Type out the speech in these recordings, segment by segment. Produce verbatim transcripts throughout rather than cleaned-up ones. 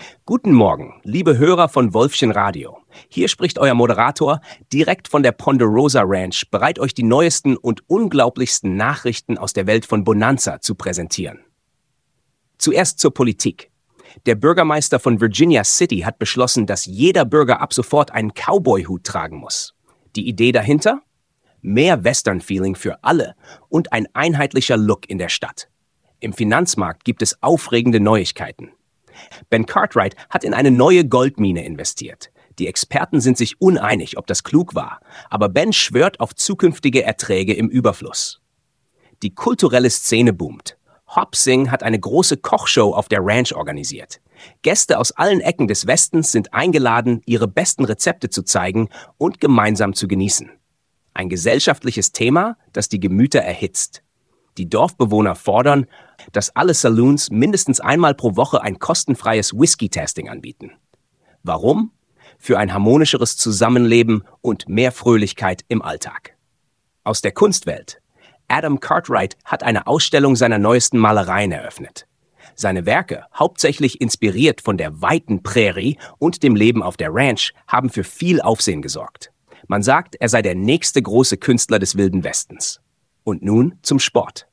Guten Morgen, liebe Hörer von Wölfchen Radio. Hier spricht euer Moderator direkt von der Ponderosa Ranch, bereit euch die neuesten und unglaublichsten Nachrichten aus der Welt von Bonanza zu präsentieren. Zuerst zur Politik. Der Bürgermeister von Virginia City hat beschlossen, dass jeder Bürger ab sofort einen Cowboy-Hut tragen muss. Die Idee dahinter? Mehr Western-Feeling für alle und ein einheitlicher Look in der Stadt. Im Finanzmarkt gibt es aufregende Neuigkeiten. Ben Cartwright hat in eine neue Goldmine investiert. Die Experten sind sich uneinig, ob das klug war, aber Ben schwört auf zukünftige Erträge im Überfluss. Die kulturelle Szene boomt. Hop Sing hat eine große Kochshow auf der Ranch organisiert. Gäste aus allen Ecken des Westens sind eingeladen, ihre besten Rezepte zu zeigen und gemeinsam zu genießen. Ein gesellschaftliches Thema, das die Gemüter erhitzt. Die Dorfbewohner fordern, dass alle Saloons mindestens einmal pro Woche ein kostenfreies Whisky-Tasting anbieten. Warum? Für ein harmonischeres Zusammenleben und mehr Fröhlichkeit im Alltag. Aus der Kunstwelt. Adam Cartwright hat eine Ausstellung seiner neuesten Malereien eröffnet. Seine Werke, hauptsächlich inspiriert von der weiten Prärie und dem Leben auf der Ranch, haben für viel Aufsehen gesorgt. Man sagt, er sei der nächste große Künstler des Wilden Westens. Und nun zum Sport.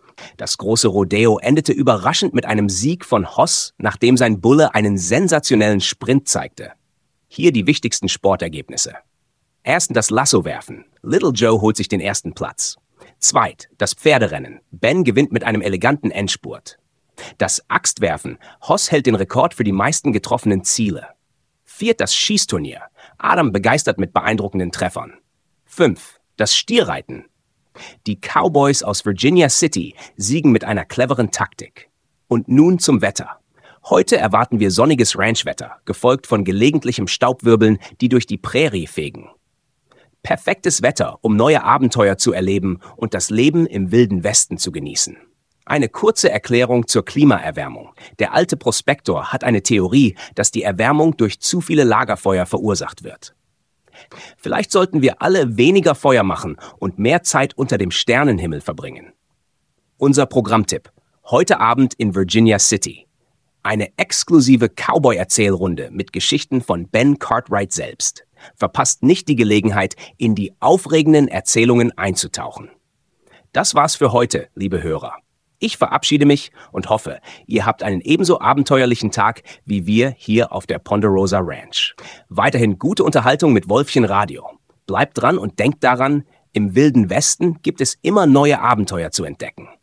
Das große Rodeo endete überraschend mit einem Sieg von Hoss, nachdem sein Bulle einen sensationellen Sprint zeigte. Hier die wichtigsten Sportergebnisse. Erstens das Lassowerfen. Little Joe holt sich den ersten Platz. Zweit, das Pferderennen. Ben gewinnt mit einem eleganten Endspurt. Das Axtwerfen. Hoss hält den Rekord für die meisten getroffenen Ziele. Viert, das Schießturnier. Adam begeistert mit beeindruckenden Treffern. Fünf, das Stierreiten. Die Cowboys aus Virginia City siegen mit einer cleveren Taktik. Und nun zum Wetter. Heute erwarten wir sonniges Ranchwetter, gefolgt von gelegentlichem Staubwirbeln, die durch die Prärie fegen. Perfektes Wetter, um neue Abenteuer zu erleben und das Leben im Wilden Westen zu genießen. Eine kurze Erklärung zur Klimaerwärmung. Der alte Prospektor hat eine Theorie, dass die Erwärmung durch zu viele Lagerfeuer verursacht wird. Vielleicht sollten wir alle weniger Feuer machen und mehr Zeit unter dem Sternenhimmel verbringen. Unser Programmtipp. Heute Abend in Virginia City. Eine exklusive Cowboy-Erzählrunde mit Geschichten von Ben Cartwright selbst. Verpasst nicht die Gelegenheit, in die aufregenden Erzählungen einzutauchen. Das war's für heute, liebe Hörer. Ich verabschiede mich und hoffe, ihr habt einen ebenso abenteuerlichen Tag wie wir hier auf der Ponderosa Ranch. Weiterhin gute Unterhaltung mit Wölfchen Radio. Bleibt dran und denkt daran, im Wilden Westen gibt es immer neue Abenteuer zu entdecken.